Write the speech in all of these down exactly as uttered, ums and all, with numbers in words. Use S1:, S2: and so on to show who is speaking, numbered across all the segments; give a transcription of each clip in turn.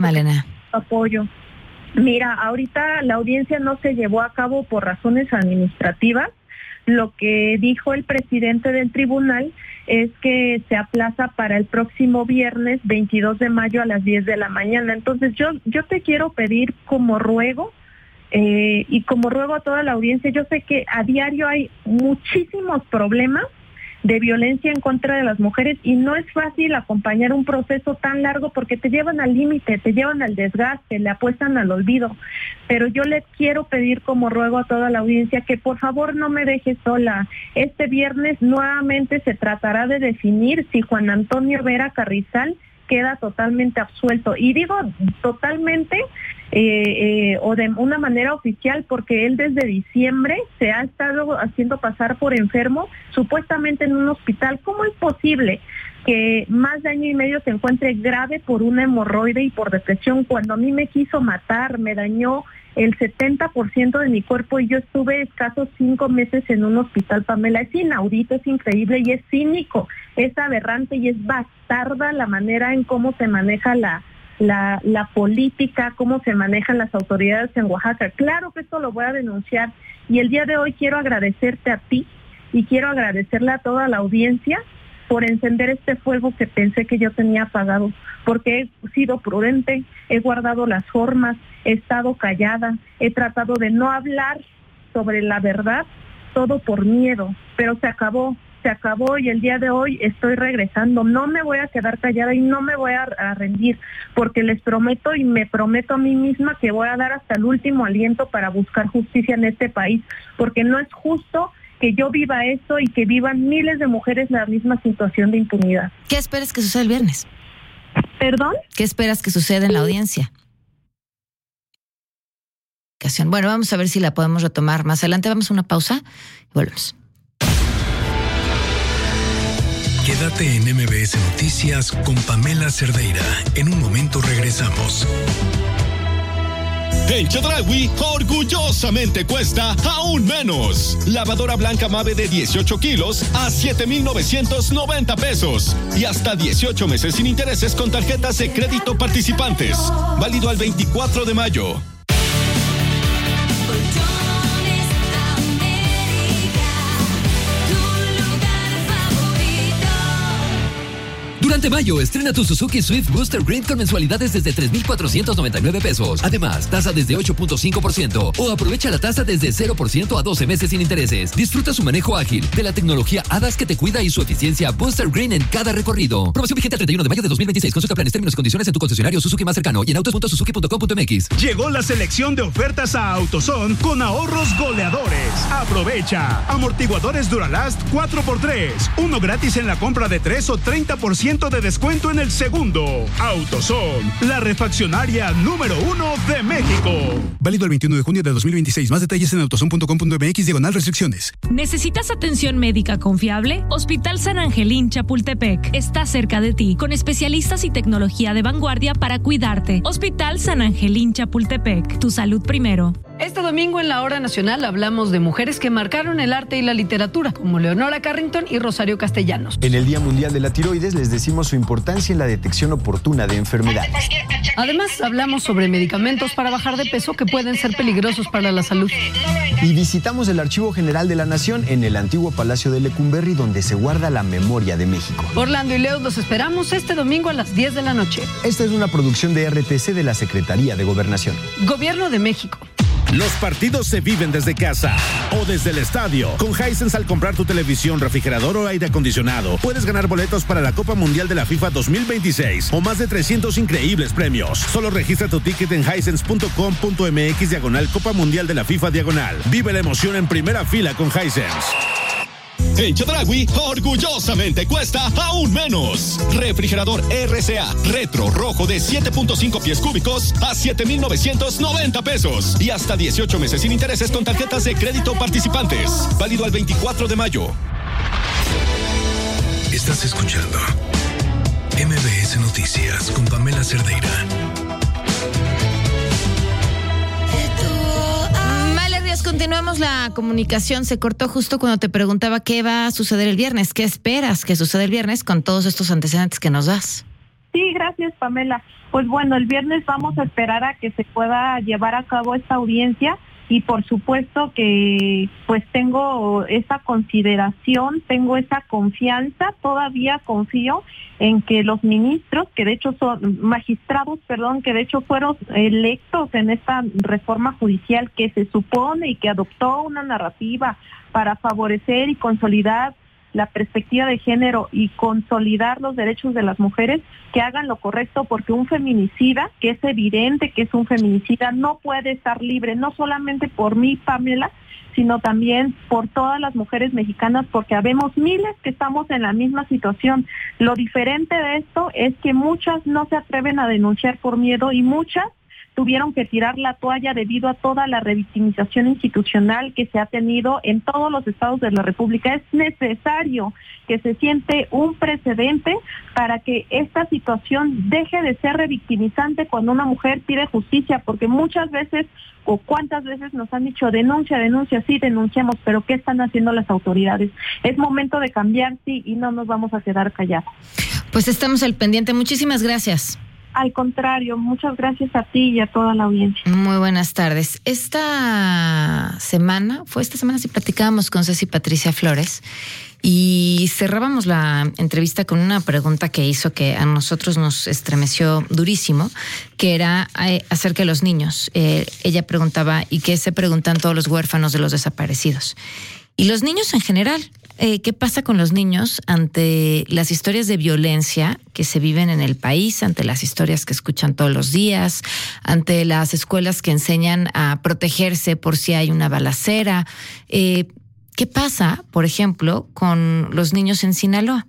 S1: Malena.
S2: Apoyo. Mira, ahorita la audiencia no se llevó a cabo por razones administrativas. Lo que dijo el presidente del tribunal es que se aplaza para el próximo viernes veintidós de mayo a las diez de la mañana. Entonces yo yo te quiero pedir como ruego eh, y como ruego a toda la audiencia. Yo sé que a diario hay muchísimos problemas de violencia en contra de las mujeres y no es fácil acompañar un proceso tan largo porque te llevan al límite, te llevan al desgaste, le apuestan al olvido. Pero yo les quiero pedir como ruego a toda la audiencia que por favor no me deje sola. Este viernes nuevamente se tratará de definir si Juan Antonio Vera Carrizal queda totalmente absuelto. Y digo totalmente eh, eh, o de una manera oficial porque él desde diciembre se ha estado haciendo pasar por enfermo, supuestamente en un hospital. ¿Cómo es posible que más de año y medio se encuentre grave por una hemorroide y por depresión cuando a mí me quiso matar, me dañó el setenta por ciento de mi cuerpo y yo estuve escasos cinco meses en un hospital, Pamela? Es inaudito, es increíble y es cínico, es aberrante y es bastarda la manera en cómo se maneja la, la, la política, cómo se manejan las autoridades en Oaxaca. Claro que esto lo voy a denunciar y el día de hoy quiero agradecerte a ti y quiero agradecerle a toda la audiencia por encender este fuego que pensé que yo tenía apagado, porque he sido prudente, he guardado las formas, he estado callada, he tratado de no hablar sobre la verdad, todo por miedo, pero se acabó, se acabó y el día de hoy estoy regresando. No me voy a quedar callada y no me voy a, a rendir, porque les prometo y me prometo a mí misma que voy a dar hasta el último aliento para buscar justicia en este país, porque no es justo que yo viva eso y que vivan miles de mujeres la misma situación de impunidad.
S1: ¿Qué esperas que suceda el viernes?
S2: ¿Perdón?
S1: ¿Qué esperas que suceda en la audiencia? Bueno, vamos a ver si la podemos retomar más adelante. Vamos a una pausa y volvemos.
S3: Quédate en M B S Noticias con Pamela Cerdeira. En un momento regresamos.
S4: En Chedraui, orgullosamente cuesta aún menos. Lavadora blanca Mave de dieciocho kilos a siete mil novecientos noventa pesos. Y hasta dieciocho meses sin intereses con tarjetas de crédito participantes. Válido al veinticuatro de mayo.
S5: Durante mayo, estrena tu Suzuki Swift Booster Green con mensualidades desde tres mil cuatrocientos noventa y nueve pesos. Además, tasa desde ocho punto cinco por ciento o aprovecha la tasa desde cero por ciento a doce meses sin intereses. Disfruta su manejo ágil, de la tecnología A D A S que te cuida y su eficiencia Booster Green en cada recorrido. Promoción vigente al treinta y uno de mayo de dos mil veintiséis. Consulta planes, términos y condiciones en tu concesionario Suzuki más cercano y en autos punto suzuki punto com punto m x.
S6: Llegó la selección de ofertas a AutoZone con ahorros goleadores. Aprovecha. Amortiguadores Duralast cuatro por tres. Uno gratis en la compra de tres o treinta por ciento de descuento en el segundo. AutoZone, la refaccionaria número uno de México.
S7: Válido el veintiuno de junio de dos mil veintiséis. Más detalles en autozone punto com punto m x diagonal restricciones.
S8: ¿Necesitas atención médica confiable? Hospital San Angelín Chapultepec está cerca de ti, con especialistas y tecnología de vanguardia para cuidarte. Hospital San Angelín Chapultepec, tu salud primero.
S9: Este domingo en la Hora Nacional hablamos de mujeres que marcaron el arte y la literatura, como Leonora Carrington y Rosario Castellanos.
S10: En el Día Mundial de la Tiroides les decimos su importancia en la detección oportuna de enfermedades.
S9: Además, hablamos sobre medicamentos para bajar de peso que pueden ser peligrosos para la salud.
S10: Y visitamos el Archivo General de la Nación en el antiguo Palacio de Lecumberri, donde se guarda la memoria de México.
S9: Orlando y Leo los esperamos este domingo a las diez de la noche.
S10: Esta es una producción de R T C de la Secretaría de Gobernación.
S9: Gobierno de México.
S11: Los partidos se viven desde casa o desde el estadio. Con Hisense, al comprar tu televisión, refrigerador o aire acondicionado, puedes ganar boletos para la Copa Mundial de la FIFA dos mil veintiséis o más de trescientos increíbles premios. Solo registra tu ticket en hisense punto com punto m x diagonal Copa Mundial de la FIFA diagonal. Vive la emoción en primera fila con Hisense.
S4: En Chedraui, orgullosamente cuesta aún menos. Refrigerador R C A Retro Rojo de siete punto cinco pies cúbicos a siete mil novecientos noventa pesos. Y hasta dieciocho meses sin intereses con tarjetas de crédito participantes. Válido al veinticuatro de mayo.
S3: Estás escuchando M B S Noticias con Pamela Cerdeira.
S1: Continuamos la comunicación. Se cortó justo cuando te preguntaba qué va a suceder el viernes. ¿Qué esperas que suceda el viernes con todos estos antecedentes que nos das?
S2: Sí, gracias, Pamela. Pues bueno, el viernes vamos a esperar a que se pueda llevar a cabo esta audiencia y por supuesto que pues tengo esa consideración, tengo esa confianza, todavía confío en que los ministros, que de hecho son magistrados, perdón, que de hecho fueron electos en esta reforma judicial que se supone y que adoptó una narrativa para favorecer y consolidar la perspectiva de género y consolidar los derechos de las mujeres, que hagan lo correcto, porque un feminicida, que es evidente que es un feminicida, no puede estar libre, no solamente por mí, Pamela, sino también por todas las mujeres mexicanas, porque habemos miles que estamos en la misma situación. Lo diferente de esto es que muchas no se atreven a denunciar por miedo y muchas tuvieron que tirar la toalla debido a toda la revictimización institucional que se ha tenido en todos los estados de la República. Es necesario que se siente un precedente para que esta situación deje de ser revictimizante cuando una mujer pide justicia, porque muchas veces o cuántas veces nos han dicho denuncia, denuncia, sí, denunciamos, pero ¿qué están haciendo las autoridades? Es momento de cambiar, sí, y no nos vamos a quedar callados.
S1: Pues estamos al pendiente. Muchísimas gracias.
S2: Al contrario, muchas gracias a ti y a toda la audiencia.
S1: Muy buenas tardes. Esta semana, fue esta semana, sí platicábamos con Ceci Patricia Flores y cerrábamos la entrevista con una pregunta que hizo que a nosotros nos estremeció durísimo, que era eh, acerca de los niños. Eh, ella preguntaba, ¿y qué se preguntan todos los huérfanos de los desaparecidos? Y los niños en general. Eh, ¿Qué pasa con los niños ante las historias de violencia que se viven en el país, ante las historias que escuchan todos los días, ante las escuelas que enseñan a protegerse por si hay una balacera? Eh, ¿Qué pasa, por ejemplo, con los niños en Sinaloa?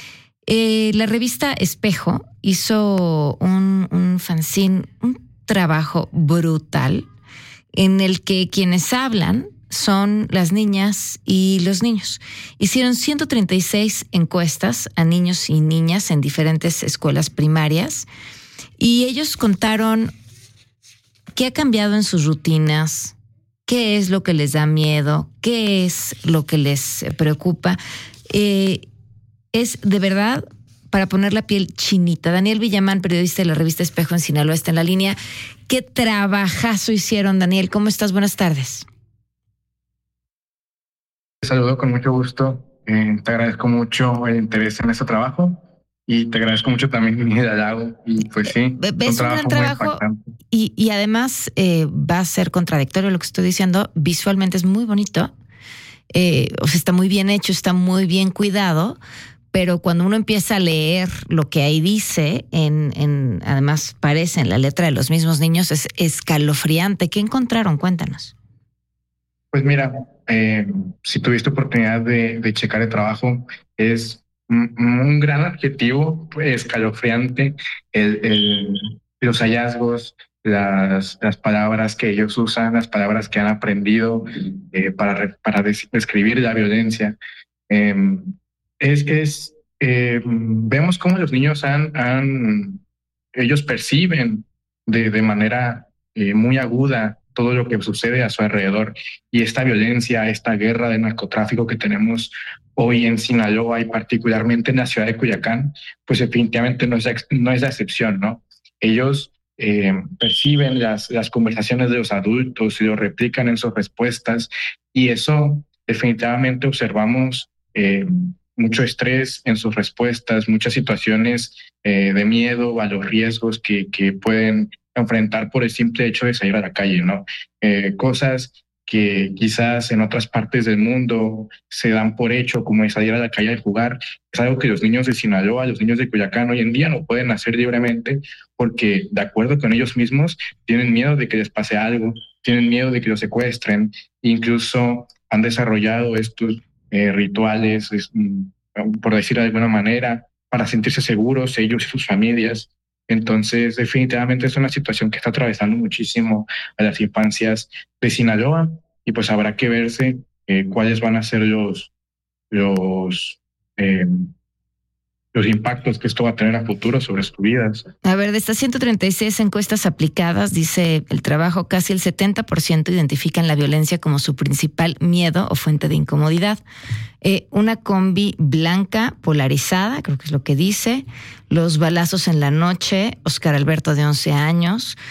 S1: Eh, la revista Espejo hizo un, un fanzine, un trabajo brutal en el que quienes hablan son las niñas y los niños. Hicieron ciento treinta y seis encuestas a niños y niñas en diferentes escuelas primarias y ellos contaron qué ha cambiado en sus rutinas, qué es lo que les da miedo, qué es lo que les preocupa. Eh, es de verdad para poner la piel chinita. Daniel Villamán, periodista de la revista Espejo en Sinaloa, está en la línea. ¿Qué trabajazo hicieron, Daniel? ¿Cómo estás? Buenas tardes.
S12: Te saludo con mucho gusto, eh, te agradezco mucho el interés en este trabajo y te agradezco mucho también mi halago y pues sí,
S1: es un gran trabajo y, y además eh, va a ser contradictorio lo que estoy diciendo, visualmente es muy bonito, eh, o sea, está muy bien hecho, está muy bien cuidado, pero cuando uno empieza a leer lo que ahí dice, en, en además parece en la letra de los mismos niños, es escalofriante. ¿Qué encontraron? Cuéntanos.
S12: Pues mira, eh, si tuviste oportunidad de, de checar el trabajo, es un, un gran adjetivo, pues, escalofriante, el, el, los hallazgos, las, las palabras que ellos usan, las palabras que han aprendido eh, para, para des, describir la violencia. Eh, es, es eh, vemos cómo los niños han, han ellos perciben de, de manera eh, muy aguda todo lo que sucede a su alrededor y esta violencia, esta guerra de narcotráfico que tenemos hoy en Sinaloa y particularmente en la ciudad de Culiacán, pues definitivamente no es, no es la excepción, ¿no? Ellos eh, perciben las, las conversaciones de los adultos y lo replican en sus respuestas y eso definitivamente observamos eh, mucho estrés en sus respuestas, muchas situaciones eh, de miedo a los riesgos que, que pueden enfrentar por el simple hecho de salir a la calle, ¿no? Eh, cosas que quizás en otras partes del mundo se dan por hecho, como salir a la calle a jugar, es algo que los niños de Sinaloa, los niños de Culiacán hoy en día no pueden hacer libremente porque, de acuerdo con ellos mismos, tienen miedo de que les pase algo, tienen miedo de que los secuestren, incluso han desarrollado estos eh, rituales, es, por decir de alguna manera, para sentirse seguros ellos y sus familias. Entonces, definitivamente es una situación que está atravesando muchísimo a las infancias de Sinaloa y pues habrá que verse eh, cuáles van a ser los, los, eh, los impactos que esto va a tener a futuro sobre sus vidas.
S1: A ver, de estas ciento treinta y seis encuestas aplicadas, dice el trabajo, casi el setenta por ciento identifican la violencia como su principal miedo o fuente de incomodidad. Eh, una combi blanca polarizada, creo que es lo que dice, los balazos en la noche, Oscar Alberto de once años,